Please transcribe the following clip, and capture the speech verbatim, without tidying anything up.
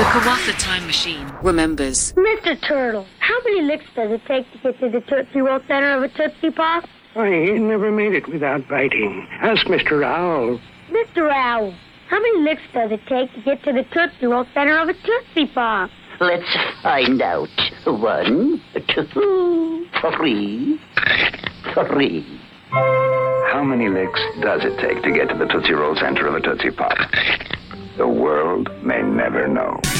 Kawatha Time Machine remembers. Mister Turtle, how many licks does it take to get to the Tootsie Roll center of a Tootsie Pop? I never made it without biting. Ask Mister Owl. Mister Owl, how many licks does it take to get to the Tootsie Roll center of a Tootsie Pop? Let's find out. One, two, three, three. How many licks does it take to get to the Tootsie Roll center of a Tootsie Pop? The world may never know.